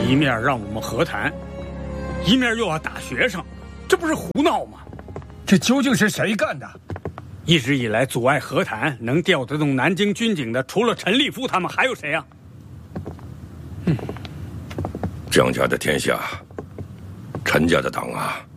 一面让我们和谈，一面又要打学生，这不是胡闹吗？ 这究竟是谁干的？ 一直以来阻碍和谈、能调得动南京军警的，除了陈立夫他们，还有谁啊？ 张家的天下，陈家的党啊，